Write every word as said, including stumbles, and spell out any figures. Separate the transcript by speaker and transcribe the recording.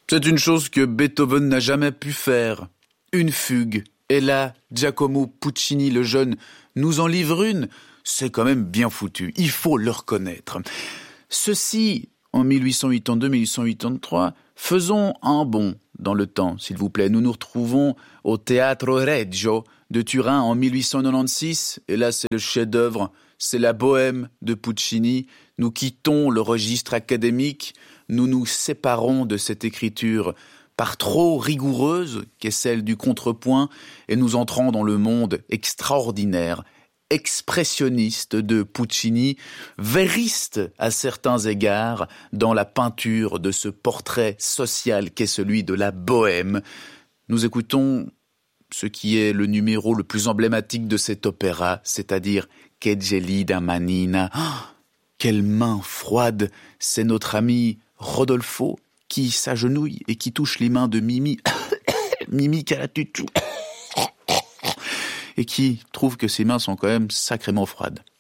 Speaker 1: C'est une chose que Beethoven n'a jamais pu faire. Une fugue. Et là, Giacomo Puccini le jeune nous en livre une. C'est quand même bien foutu. Il faut le reconnaître. Ceci, en mille huit cent quatre-vingt-deux mille huit cent quatre-vingt-treize, faisons un bond dans le temps, s'il vous plaît. Nous nous retrouvons au Teatro Regio de Turin en mille huit cent quatre-vingt-seize. Et là, c'est le chef-d'œuvre. C'est la bohème de Puccini. Nous quittons le registre académique. Nous nous séparons de cette écriture par trop rigoureuse qu'est celle du contrepoint et nous entrons dans le monde extraordinaire, expressionniste de Puccini, vériste à certains égards dans la peinture de ce portrait social qu'est celui de la bohème. Nous écoutons ce qui est le numéro le plus emblématique de cet opéra, c'est-à-dire « Che gelida manina ». Quelle main froide! C'est notre ami Rodolfo qui s'agenouille et qui touche les mains de Mimi, Mimi Calatucci, et qui trouve que ses mains sont quand même sacrément froides.